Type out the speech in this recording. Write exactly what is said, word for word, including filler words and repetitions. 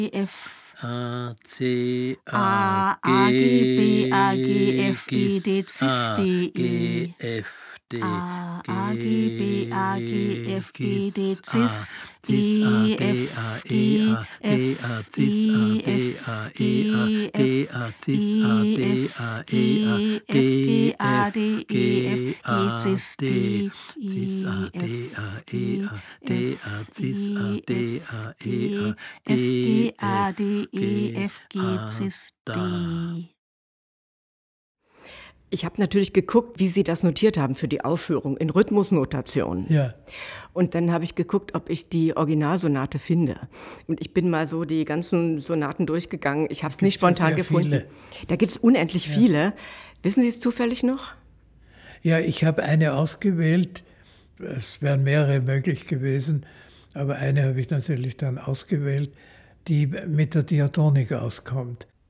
F, A, C, A, A, A, G, B, A, G, G, F, E, D, Cis, D, G, E. F, D, A, A, G, B, A, G, F, E, D, Cis, Cis, Cis, A, E, G, A, F, E, G, A, G, A, F, Cis, A, E, D, A, F, E, A, G, G, F, A, Cis, A, E, D, F, A, E, A, G, F, G, G, A, D, F, E, F, G, E, A, Cis, D, D, Cis, A, E, D, F, A, E, G, A, D, A, F, Cis, A, E, D, F, A, E, A, G, F, G, G, A, D, F, E, G, F, G, A, Cis, da. D. Ich habe natürlich geguckt, wie Sie das notiert haben für die Aufführung, in Rhythmusnotation. Ja. Und dann habe ich geguckt, ob ich die Originalsonate finde. Und ich bin mal so die ganzen Sonaten durchgegangen. Ich habe es nicht Gibt's ja spontan sehr gefunden. viele. Da gibt es unendlich Ja. viele. Wissen Sie es zufällig noch? Ja, ich habe eine ausgewählt. Es wären mehrere möglich gewesen, aber eine habe ich natürlich dann ausgewählt, die mit der Diatonik auskommt.